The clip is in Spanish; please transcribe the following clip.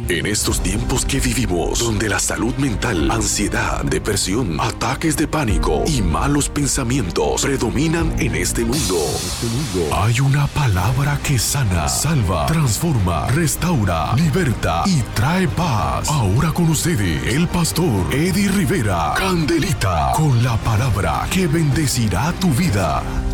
En estos tiempos que vivimos, donde la salud mental, ansiedad, depresión, ataques de pánico y malos pensamientos predominan en este mundo, hay una palabra que sana, salva, transforma, restaura, liberta y trae paz. Ahora con ustedes, el pastor Eddie Rivera, Candelita, con la palabra que bendecirá tu vida.